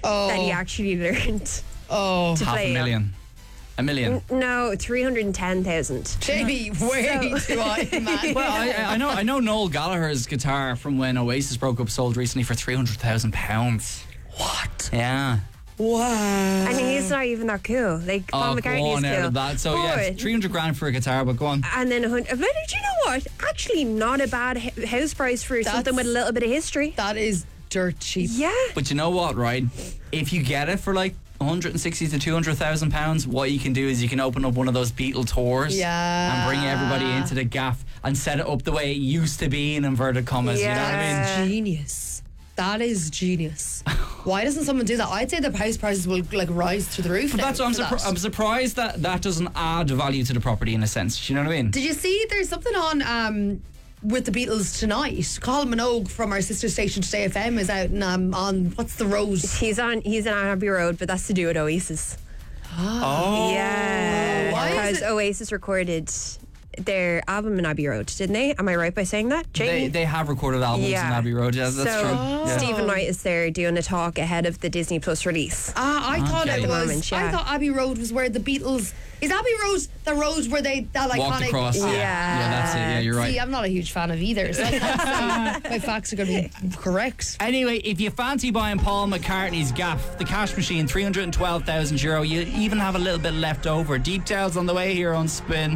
that he actually learned to Half play. a million. A million. No, 310,000. Jamie, way too high, man. Well, I know Noel Gallagher's guitar from when Oasis broke up sold recently for £300,000. What? Yeah. Wow. And he's not even that cool. Like, Paul Go McCartney on is out cool. of that. So yeah, But- 300 grand for a guitar, but go on. And then 100. But do you know what? Actually, not a bad house price for something with a little bit of history. That is dirt cheap. Yeah. But you know what, right? If you get it for like 160 to 200,000 pounds, what you can do is you can open up one of those Beatle tours, and bring everybody into the gaff and set it up the way it used to be in inverted commas. You know what I mean? Genius. That is genius. Why doesn't someone do that? I'd say the house prices will like rise through the roof. But that's what I'm surprised that doesn't add value to the property in a sense. You know what I mean? Did you see there's something on with the Beatles tonight? Colin Minogue from our sister station Today FM is out and, on what's the road? He's on Abbey Road, but that's to do with Oasis. Oh. Yeah. Why is Because Oasis recorded their album in Abbey Road, didn't they? Am I right by saying that, Jamie? They have recorded albums in Abbey Road. Yeah, that's so true. Yeah. Stephen Knight is there doing a talk ahead of the Disney Plus release. I thought Okay. it was. Moment, yeah. I thought Abbey Road was where the Beatles. Is Abbey Road the road where that Walked iconic? across. Yeah, that's it. Yeah, you're right. See, I'm not a huge fan of either, so I can't say my facts are going to be correct. Anyway, if you fancy buying Paul McCartney's gaff, the cash machine, €312,000, you even have a little bit left over. Details on the way here on Spin.